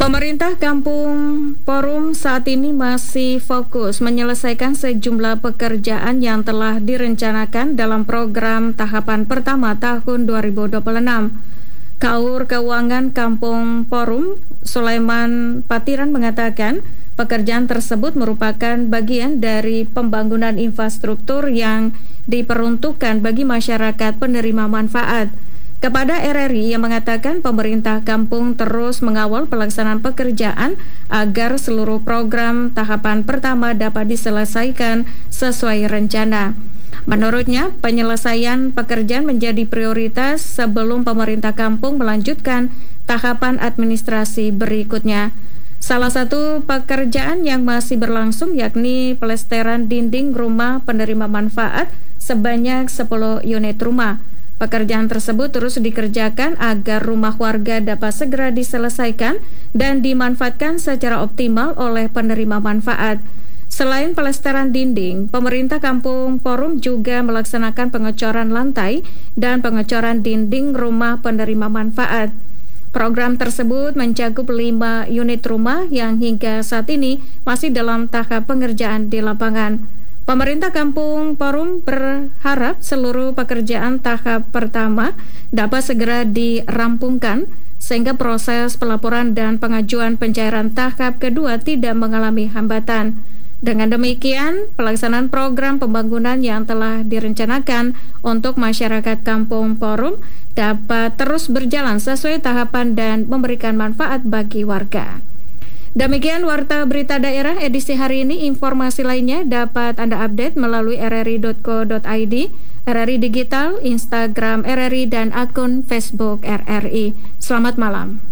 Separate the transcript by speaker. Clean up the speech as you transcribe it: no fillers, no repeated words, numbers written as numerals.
Speaker 1: Pemerintah Kampung Porum saat ini masih fokus menyelesaikan sejumlah pekerjaan yang telah direncanakan dalam program tahapan pertama tahun 2026. Kaur Keuangan Kampung Porum, Sulaiman Patiran mengatakan, pekerjaan tersebut merupakan bagian dari pembangunan infrastruktur yang diperuntukkan bagi masyarakat penerima manfaat. Kepada RRI yang mengatakan pemerintah kampung terus mengawal pelaksanaan pekerjaan agar seluruh program tahapan pertama dapat diselesaikan sesuai rencana. Menurutnya, penyelesaian pekerjaan menjadi prioritas sebelum pemerintah kampung melanjutkan tahapan administrasi berikutnya. Salah satu pekerjaan yang masih berlangsung yakni pelesteran dinding rumah penerima manfaat sebanyak 10 unit rumah. Pekerjaan tersebut terus dikerjakan agar rumah warga dapat segera diselesaikan dan dimanfaatkan secara optimal oleh penerima manfaat. Selain pelesteran dinding, pemerintah Kampung Porum juga melaksanakan pengecoran lantai dan pengecoran dinding rumah penerima manfaat. Program tersebut mencakup 5 unit rumah yang hingga saat ini masih dalam tahap pengerjaan di lapangan. Pemerintah Kampung Porum berharap seluruh pekerjaan tahap pertama dapat segera dirampungkan sehingga proses pelaporan dan pengajuan pencairan tahap kedua tidak mengalami hambatan. Dengan demikian, pelaksanaan program pembangunan yang telah direncanakan untuk masyarakat Kampung Porum dapat terus berjalan sesuai tahapan dan memberikan manfaat bagi warga. Demikian Warta Berita Daerah edisi hari ini. Informasi lainnya dapat Anda update melalui rri.co.id, RRI Digital, Instagram RRI, dan akun Facebook RRI. Selamat malam.